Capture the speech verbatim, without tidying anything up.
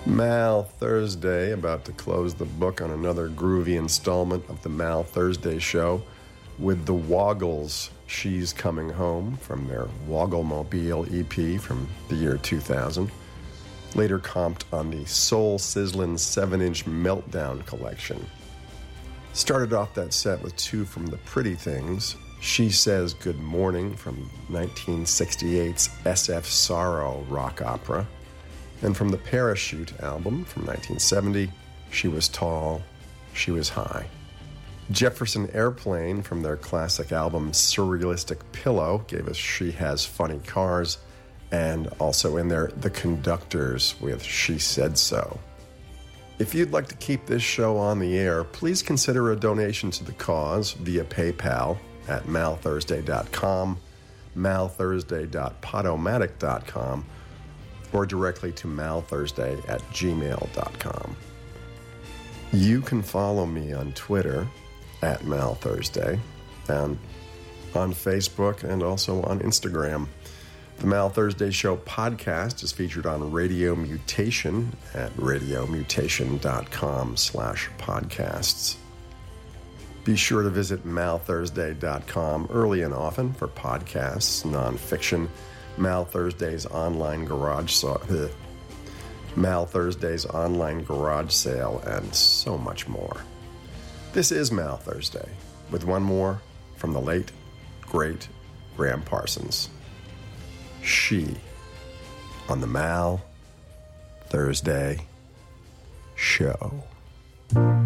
Mal Thursday, about to close the book on another groovy installment of the Mal Thursday Show with the Woggles, She's Coming Home, from their Wogglemobile E P from the year two thousand. Later comped on the Soul Sizzlin' seven inch Meltdown collection. Started off that set with two from the Pretty Things, She Says Good Morning from nineteen sixty-eight's S F Sorrow rock opera, and from the Parachute album from nineteen seventy, She Was Tall, She Was High. Jefferson Airplane from their classic album Surrealistic Pillow gave us She Has Funny Cars, and also in there, The Conductors with She Said So. If you'd like to keep this show on the air, please consider a donation to the cause via PayPal at mal thursday dot com, mal thursday dot podomatic dot com, or directly to malthursday at gmail dot com. You can follow me on Twitter at malthursday, and on Facebook, and also on Instagram. The Mal Thursday Show podcast is featured on Radio Mutation at radiomutation.com slash podcasts. Be sure to visit mal thursday dot com early and often for podcasts, nonfiction, Mal Thursday's online garage sale, Mal Thursday's online garage sale, and so much more. This is Mal Thursday, with one more from the late, great Graham Parsons. She on the Mal Thursday Show.